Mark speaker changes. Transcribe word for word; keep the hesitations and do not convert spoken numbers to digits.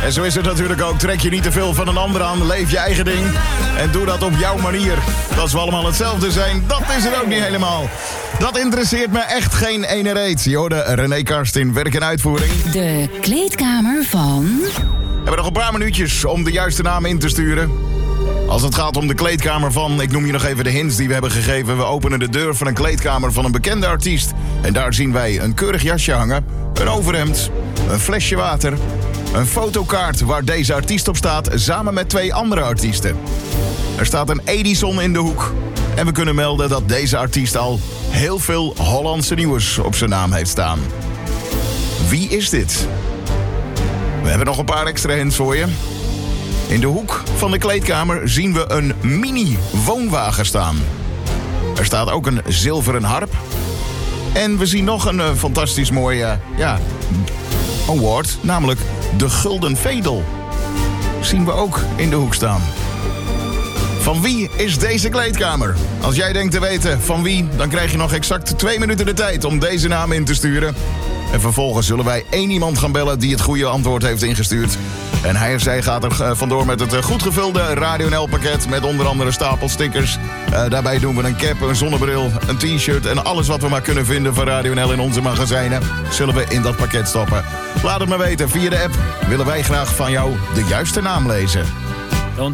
Speaker 1: En zo is het natuurlijk ook. Trek je niet te veel van een ander aan. Leef je eigen ding. En doe dat op jouw manier. Dat we allemaal hetzelfde zijn, dat is het ook niet helemaal. Dat interesseert me echt geen ene reet. Je hoorde René Karst in werk en uitvoering.
Speaker 2: De kleedkamer van...
Speaker 1: We hebben nog een paar minuutjes om de juiste naam in te sturen. Als het gaat om de kleedkamer van... Ik noem je nog even de hints die we hebben gegeven. We openen de deur van een kleedkamer van een bekende artiest. En daar zien wij een keurig jasje hangen. Een overhemd. Een flesje water. Een fotokaart waar deze artiest op staat. Samen met twee andere artiesten. Er staat een Edison in de hoek. En we kunnen melden dat deze artiest al heel veel Hollandse nieuws op zijn naam heeft staan. Wie is dit? We hebben nog een paar extra hints voor je. In de hoek van de kleedkamer zien we een mini-woonwagen staan. Er staat ook een zilveren harp. En we zien nog een uh, fantastisch mooie uh, ja, award, namelijk de Gulden Vedel. Zien we ook in de hoek staan. Van wie is deze kleedkamer? Als jij denkt te weten van wie, dan krijg je nog exact twee minuten de tijd om deze naam in te sturen. En vervolgens zullen wij één iemand gaan bellen die het goede antwoord heeft ingestuurd. En hij of zij gaat er vandoor met het goed gevulde Radio N L-pakket... met onder andere stapel stickers. Uh, daarbij doen we een cap, een zonnebril, een t-shirt... en alles wat we maar kunnen vinden van Radio N L in onze magazijnen... zullen we in dat pakket stoppen. Laat het me weten via de app. Willen wij graag van jou de juiste naam lezen.